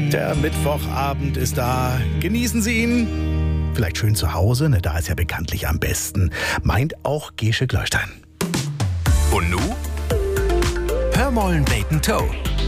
Der Mittwochabend ist da. Genießen Sie ihn. Vielleicht schön zu Hause, da ist ja bekanntlich am besten. Meint auch Gesche Gleustein. Und nu? Hör mollen Bacon Toe.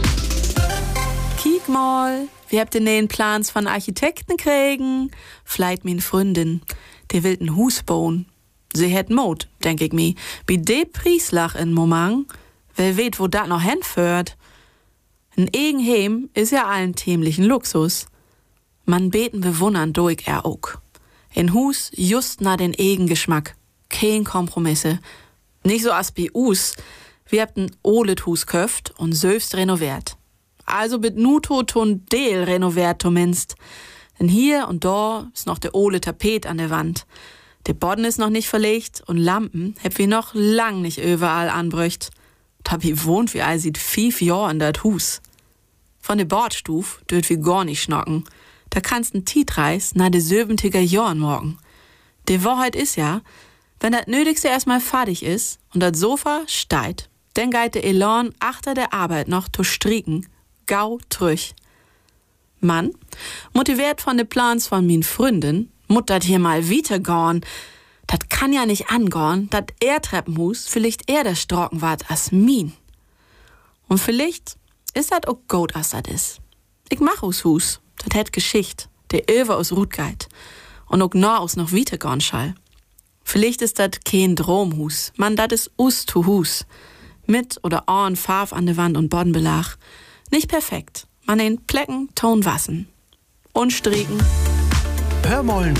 Kiek mal, wie habt ihr den Plans von Architekten kriegen? Vielleicht min Freundin, der will ein Hus bauen. Sie hätt Mut, denk ich mi. Bi de Prieslach in Momang, wer weet, wo dat noch hinführt. Ein Egenheim ist ja allen themlichen Luxus. Man beten bewundern durch auch. In Hus just na den Egengeschmack. Kein Kompromisse. Nicht so as bi us. Wir habt ein olet Hus köft und söfst renoviert. Also bit nuto ton Deel renoviert zumindest. Denn hier und da ist noch der ole Tapet an der Wand. Der Boden ist noch nicht verlegt und Lampen heb wir noch lang nicht überall anbrücht. Da wie wohnt wie all sieht 5 Jahr in dat Hus. Von der Bordstuf dürft wir gar nicht schnocken. Da kannst n Tietreis na de 70er Jahren morgen. Die Wahrheit ist ja, wenn das Nötigste erstmal fertig ist und das Sofa steigt, dann geht der Elan achter der Arbeit noch zu strieken, gau trüch. Mann, motiviert von de Plans von min Freundin, mut dat hier mal weitergorn. Dat kann ja nicht angorn, dat er Treppenhus vielleicht eher der Strocken wart as min. Und vielleicht ist dat auch gut, as dat is. Ich mach aus Hus, dat hätt Geschicht, der Över aus Rutgeit und auch nah aus noch weitergorn schall. Vielleicht ist dat kein Dromhus, man, dat is us to Hus. Mit oder an Farf an der Wand und Bodenbelag. Nicht perfekt, man in Plecken, Ton wassen. Und strieken. Hör mollen